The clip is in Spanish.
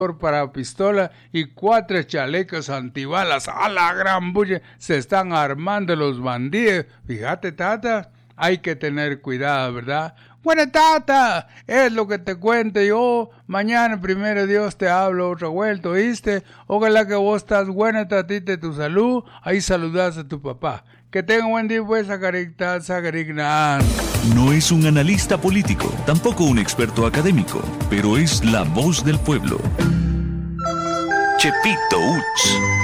para pistola y 4 chalecos antibalas. ¡A la gran bulla! Se están armando los bandidos. Fíjate, tata, hay que tener cuidado, ¿verdad? Bueno, tata, es lo que te cuento yo. Mañana, primero Dios, te hablo otra vuelta, ¿oíste? Ojalá que vos estás buena, tatita, tu salud. Ahí saludas a tu papá. Que tenga buen día, pues, Sacarignan. No es un analista político, tampoco un experto académico, pero es la voz del pueblo. Chepito Uch.